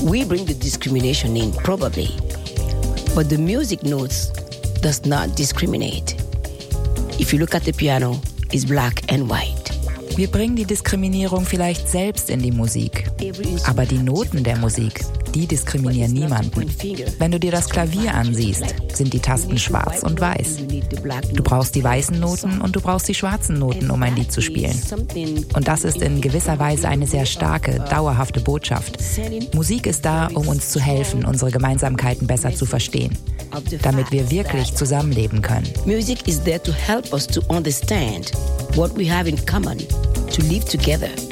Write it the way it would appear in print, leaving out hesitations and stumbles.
We bring the discrimination in, probably. But the music notes does not discriminate. If you look at the piano, it's black and white. Wir bringen die Diskriminierung vielleicht selbst in die Musik. Aber die Noten der Musik, die diskriminieren niemanden. Wenn du dir das Klavier ansiehst, sind die Tasten schwarz und weiß. Du brauchst die weißen Noten und du brauchst die schwarzen Noten, um ein Lied zu spielen. Und das ist in gewisser Weise eine sehr starke, dauerhafte Botschaft. Musik ist da, um uns zu helfen, unsere Gemeinsamkeiten besser zu verstehen, damit wir wirklich zusammenleben können. Music is there to help us to understand what we have in common, to live together.